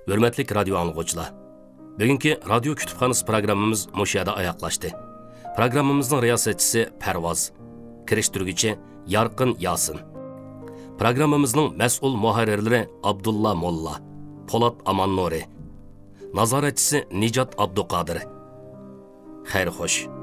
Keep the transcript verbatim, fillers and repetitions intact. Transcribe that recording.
Hürmetlik radyo anlıqçılar. Bugünkü radyo kütüphanesi programımız Moşyada ayaklaştı. Programımızın riyasetçisi Pervaz, kiriştirgiçi Yarqın Yasın. Programımızın məsul muharrirleri Abdullah Molla, Polat Aman Nuri, nazaretçisi Nicat Abduqadir. Xeyr xoş.